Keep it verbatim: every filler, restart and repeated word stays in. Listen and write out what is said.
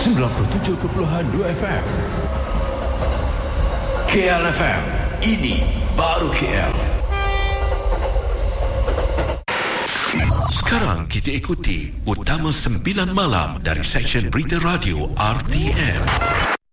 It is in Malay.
sembilan puluh tujuh perpuluhan dua F M. K L F M, ini baru K L. Sekarang kita ikuti Utama sembilan Malam dari Seksyen Berita Radio R T M.